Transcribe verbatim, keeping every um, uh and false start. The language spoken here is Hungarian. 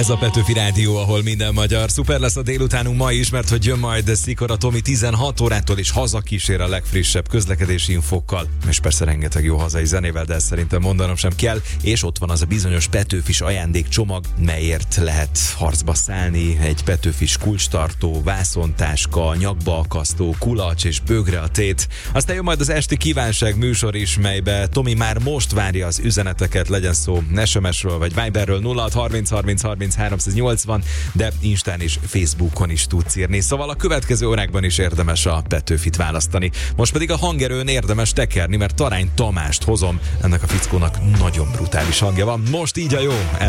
Ez a Petőfi Rádió, ahol minden magyar. Szuper lesz a délutánunk ma is, mert hogy jön majd Szikora Tomi tizenhat órától, és hazakísér a legfrissebb közlekedési infokkal. És persze rengeteg jó hazai zenével, de ezt szerintem mondanom sem kell. És ott van az a bizonyos Petőfis ajándékcsomag, melyért lehet harcba szállni. Egy Petőfis kulcstartó, vászontáska, nyakbaakasztó, kulacs és bögre a tét. Aztán jön majd az esti kívánság műsor is, melybe Tomi már most várja az üzeneteket, legyen szó es em es-ről vagy Viberről nulla hat harminc harminc harminc háromszáznyolcvan, de Instán és Facebookon is tudsz írni. Szóval a következő órákban is érdemes a Petőfit választani. Most pedig a hangerőn érdemes tekerni, mert Tarány Tamást hozom. Ennek a fickónak nagyon brutális hangja van. Most így a jó.